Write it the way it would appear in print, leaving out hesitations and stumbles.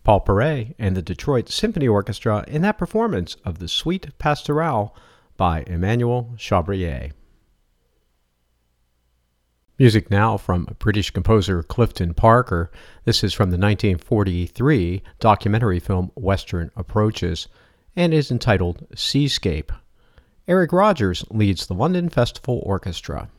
Paul Perret and the Detroit Symphony Orchestra in that performance of the Suite Pastorale by Emmanuel Chabrier. Music now from British composer Clifton Parker. This is from the 1943 documentary film Western Approaches and is entitled Seascape. Eric Rogers leads the London Festival Orchestra.